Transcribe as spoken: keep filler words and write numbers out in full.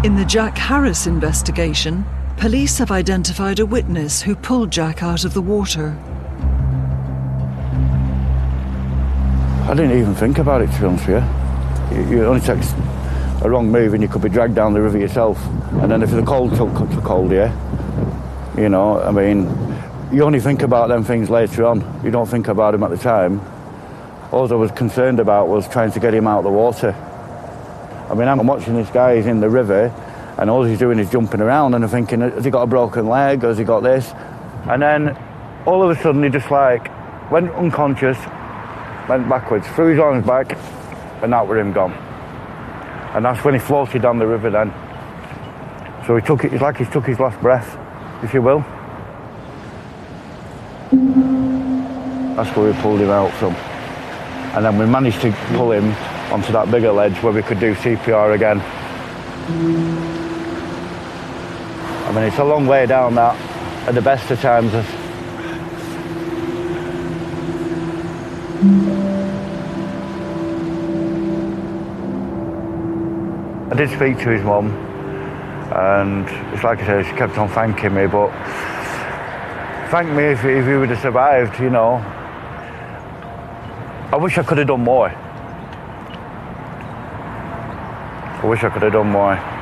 In the Jack Harris investigation, police have identified a witness who pulled Jack out of the water. I didn't even think about it, to be honest with you. You, you only take a wrong move and you could be dragged down the river yourself. And then if the cold took the cold, yeah, you know, I mean, you only think about them things later on. You don't think about them at the time. All I was concerned about was trying to get him out of the water. I mean, I'm watching this guy, he's in the river, and all he's doing is jumping around, and I'm thinking, has he got a broken leg, has he got this? And then, all of a sudden, he just like, went unconscious, went backwards, threw his arms back, and that were him gone. And that's when he floated down the river then. So he took it, it's like he took his last breath, if you will. That's where we pulled him out from. And then we managed to pull him onto that bigger ledge where we could do C P R again. I mean, it's a long way down that at the best of times. I did speak to his mum, and it's like I said, she kept on thanking me, but thank me if, if he would have survived, you know. I wish I could have done more. I wish I could have done more.